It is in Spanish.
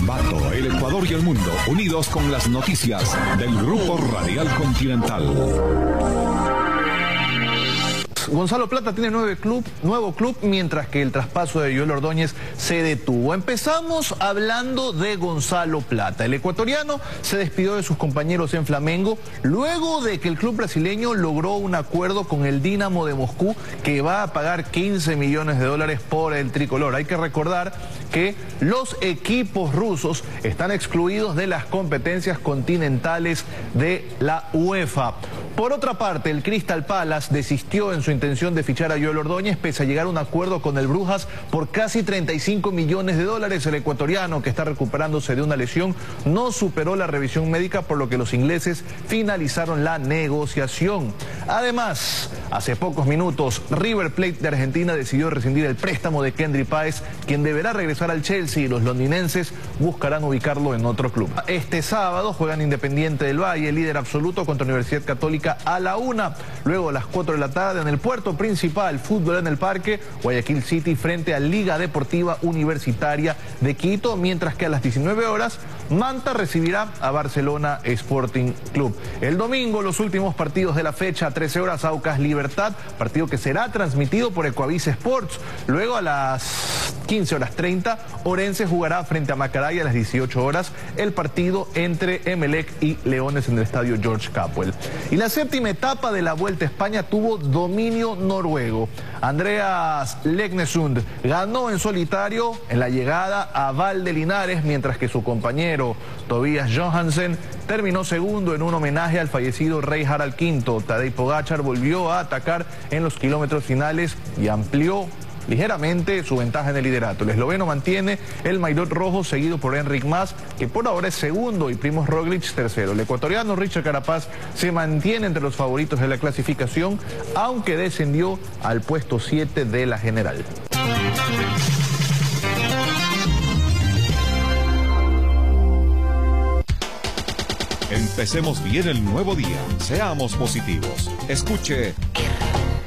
Ambato, el Ecuador y el mundo, unidos con las noticias del Grupo Radial Continental. Gonzalo Plata tiene nuevo club, mientras que el traspaso de Joel Ordóñez se detuvo. Empezamos hablando de Gonzalo Plata. El ecuatoriano se despidió de sus compañeros en Flamengo luego de que el club brasileño logró un acuerdo con el Dinamo de Moscú que va a pagar 15 millones de dólares por el tricolor. Hay que recordar que los equipos rusos están excluidos de las competencias continentales de la UEFA. Por otra parte, el Crystal Palace desistió en su intención de fichar a Joel Ordóñez pese a llegar a un acuerdo con el Brujas por casi 35 millones de dólares. El ecuatoriano, que está recuperándose de una lesión, no superó la revisión médica, por lo que los ingleses finalizaron la negociación. Además, hace pocos minutos, River Plate de Argentina decidió rescindir el préstamo de Kendry Páez, quien deberá regresar al Chelsea, y los londinenses buscarán ubicarlo en otro club. Este sábado juegan Independiente del Valle, líder absoluto, contra Universidad Católica a la 1. Luego a las 4 de la tarde en el puerto principal, fútbol en el Parque, Guayaquil City frente a Liga Deportiva Universitaria de Quito, mientras que a las 19 horas Manta recibirá a Barcelona Sporting Club. El domingo, los últimos partidos de la fecha, 13 horas Aucas Libertad, partido que será transmitido por Ecuavis Sports. Luego a las 15:30, Orense jugará frente a Macará, a las 18 horas el partido entre Emelec y Leones en el estadio George Capwell. Y la séptima etapa de la Vuelta a España tuvo dominio noruego. Andreas Leknesund ganó en solitario en la llegada a Val de Linares, mientras que su compañero Tobias Johansen terminó segundo en un homenaje al fallecido rey Harald V. Tadej Pogačar volvió a atacar en los kilómetros finales y amplió ligeramente su ventaja en el liderato. El esloveno mantiene el maillot rojo, seguido por Enric Mas, que por ahora es segundo, y Primož Roglič tercero. El ecuatoriano Richard Carapaz se mantiene entre los favoritos de la clasificación, aunque descendió al puesto 7 de la general. Empecemos bien el nuevo día. Seamos positivos. Escuche